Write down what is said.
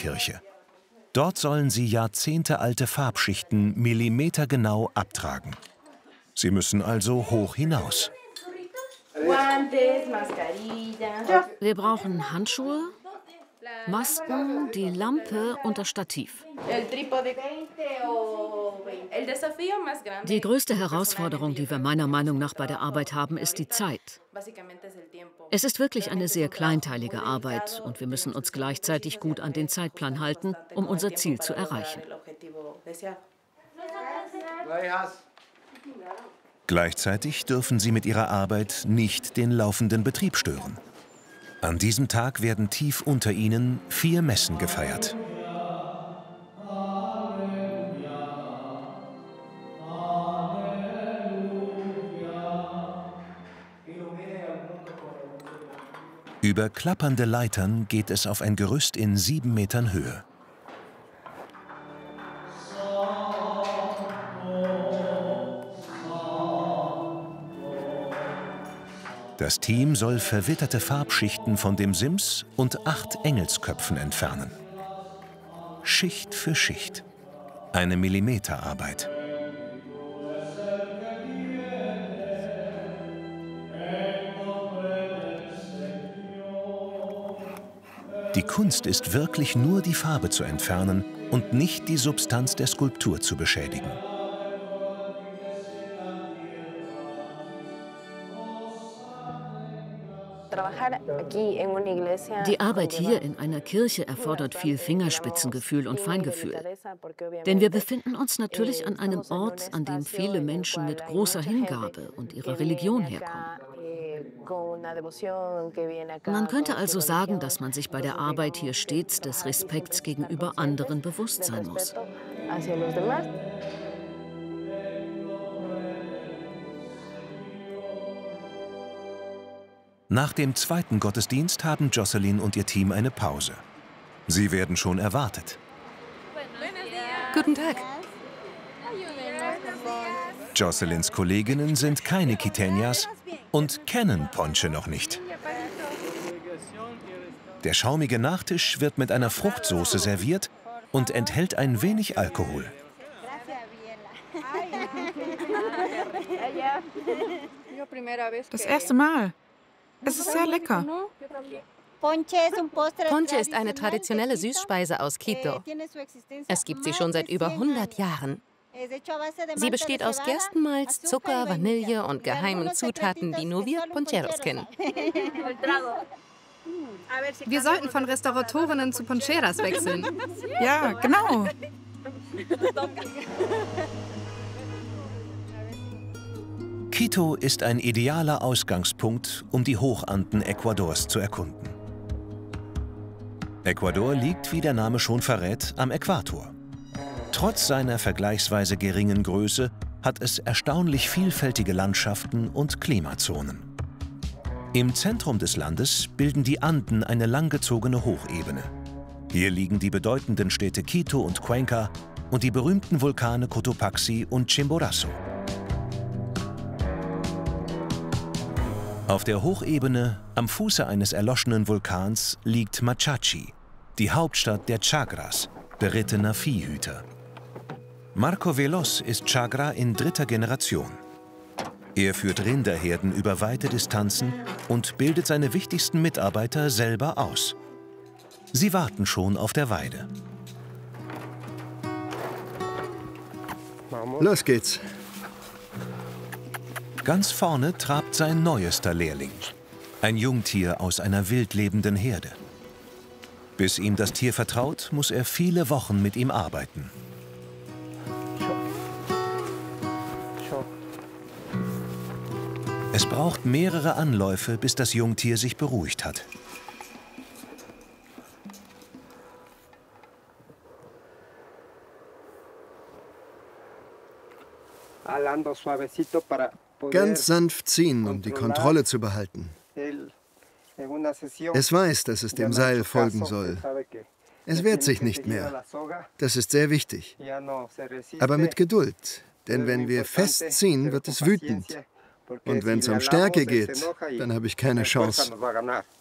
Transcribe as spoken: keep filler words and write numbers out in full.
Kirche. Dort sollen sie jahrzehntealte Farbschichten millimetergenau abtragen. Sie müssen also hoch hinaus. Wir brauchen Handschuhe, Masken, die Lampe und das Stativ. Die größte Herausforderung, die wir meiner Meinung nach bei der Arbeit haben, ist die Zeit. Es ist wirklich eine sehr kleinteilige Arbeit und wir müssen uns gleichzeitig gut an den Zeitplan halten, um unser Ziel zu erreichen. Gleichzeitig dürfen sie mit ihrer Arbeit nicht den laufenden Betrieb stören. An diesem Tag werden tief unter ihnen vier Messen gefeiert. Über klappernde Leitern geht es auf ein Gerüst in sieben Metern Höhe. Das Team soll verwitterte Farbschichten von dem Sims und acht Engelsköpfen entfernen. Schicht für Schicht. Eine Millimeterarbeit. Die Kunst ist wirklich nur die Farbe zu entfernen und nicht die Substanz der Skulptur zu beschädigen. Die Arbeit hier in einer Kirche erfordert viel Fingerspitzengefühl und Feingefühl. Denn wir befinden uns natürlich an einem Ort, an dem viele Menschen mit großer Hingabe und ihrer Religion herkommen. Man könnte also sagen, dass man sich bei der Arbeit hier stets des Respekts gegenüber anderen bewusst sein muss. Nach dem zweiten Gottesdienst haben Jocelyn und ihr Team eine Pause. Sie werden schon erwartet. Guten Tag. Jocelyns Kolleginnen sind keine Quiteñas und kennen Ponche noch nicht. Der schaumige Nachtisch wird mit einer Fruchtsoße serviert und enthält ein wenig Alkohol. Das erste Mal. Es ist sehr lecker. Ponche ist eine traditionelle Süßspeise aus Quito. Es gibt sie schon seit über hundert Jahren. Sie besteht aus Gerstenmalz, Zucker, Vanille und geheimen Zutaten, die nur wir Poncheros kennen. Wir sollten von Restauratorinnen zu Poncheras wechseln. Ja, genau. Quito ist ein idealer Ausgangspunkt, um die Hochanden Ecuadors zu erkunden. Ecuador liegt, wie der Name schon verrät, am Äquator. Trotz seiner vergleichsweise geringen Größe hat es erstaunlich vielfältige Landschaften und Klimazonen. Im Zentrum des Landes bilden die Anden eine langgezogene Hochebene. Hier liegen die bedeutenden Städte Quito und Cuenca und die berühmten Vulkane Cotopaxi und Chimborazo. Auf der Hochebene, am Fuße eines erloschenen Vulkans, liegt Machachi, die Hauptstadt der Chagras, berittener Viehhüter. Marco Veloz ist Chagra in dritter Generation. Er führt Rinderherden über weite Distanzen und bildet seine wichtigsten Mitarbeiter selber aus. Sie warten schon auf der Weide. Los geht's. Ganz vorne trabt sein neuester Lehrling, ein Jungtier aus einer wild lebenden Herde. Bis ihm das Tier vertraut, muss er viele Wochen mit ihm arbeiten. Es braucht mehrere Anläufe, bis das Jungtier sich beruhigt hat. Ganz sanft ziehen, um die Kontrolle zu behalten. Es weiß, dass es dem Seil folgen soll. Es wehrt sich nicht mehr. Das ist sehr wichtig. Aber mit Geduld, denn wenn wir festziehen, wird es wütend. Und wenn es um Stärke geht, dann habe ich keine Chance.